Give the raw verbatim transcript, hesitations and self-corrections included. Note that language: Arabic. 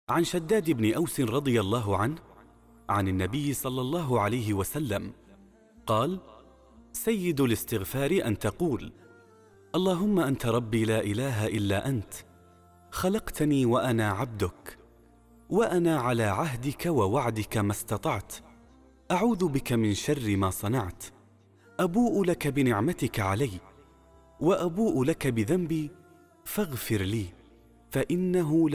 عن شداد بن أوس رضي الله عنه عن النبي صلى الله عليه وسلم قال: سيد الاستغفار أن تقول: اللهم أنت ربي لا إله إلا أنت، خلقتني وأنا عبدك، وأنا على عهدك ووعدك ما استطعت، أعوذ بك من شر ما صنعت، أبوء لك بنعمتك علي وأبوء لك بذنبي فاغفر لي، فإنه